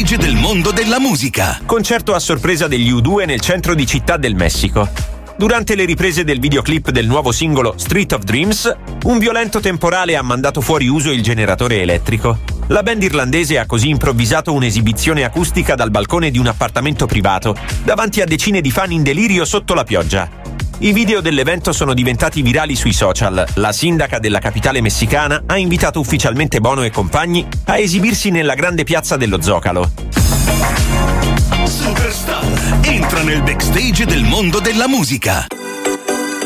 backstage del mondo della musica. Concerto a sorpresa degli U2 nel centro di Città del Messico. Durante le riprese del videoclip del nuovo singolo Street of Dreams, un violento temporale ha mandato fuori uso il generatore elettrico. La band irlandese ha così improvvisato un'esibizione acustica dal balcone di un appartamento privato, davanti a decine di fan in delirio sotto la pioggia. I video dell'evento sono diventati virali sui social. La sindaca della capitale messicana ha invitato ufficialmente Bono e compagni a esibirsi nella grande piazza dello Zocalo. Superstar entra nel backstage del mondo della musica.